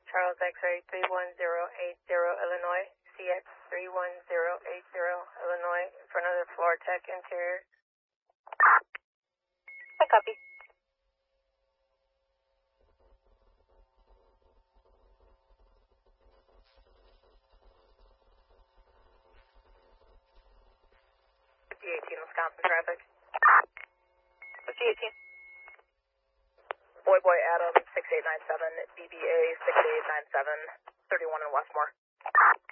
Charles X-ray 31080 Illinois, CX 31080 Illinois, in front of the floor tech interior. I copy. Wisconsin traffic. 5018. Boy Adam 6897, BBA 6897, 31 in Westmore.